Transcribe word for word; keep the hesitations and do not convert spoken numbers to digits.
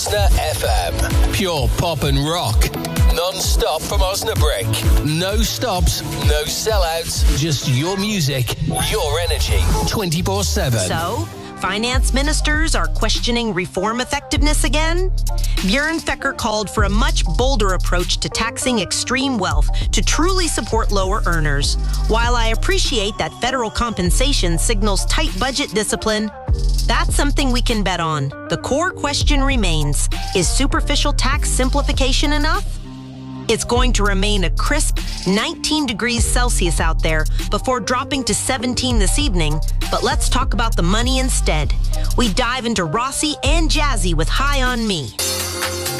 F M. Pure pop and rock. Non-stop from Osnabrück. No stops, no sellouts. Just your music, your energy. twenty-four seven. So, finance ministers are questioning reform effectiveness again? Björn Fecker called for a much bolder approach to taxing extreme wealth to truly support lower earners. While I appreciate that federal compensation signals tight budget discipline, that's something we can bet on. The core question remains, is superficial tax simplification enough? It's going to remain a crisp nineteen degrees Celsius out there before dropping to seventeen this evening, but let's talk about the money instead. We dive into Rossi and Jazzy with High on Me.